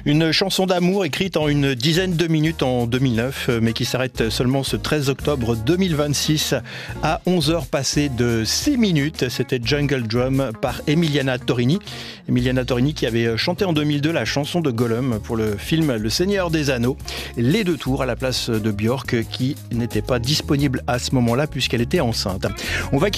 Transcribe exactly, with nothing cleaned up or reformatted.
Une chanson d'amour écrite en une dizaine de minutes en deux mille neuf, mais qui s'arrête seulement ce treize octobre deux mille vingt-six à onze heures passées de six minutes. C'était Jungle Drum par Emiliana Torini. Emiliana Torini qui avait chanté en deux mille deux la chanson de Gollum pour le film Le Seigneur des Anneaux. Les deux tours à la place de Björk qui n'était pas disponible à ce moment-là puisqu'elle était enceinte. On va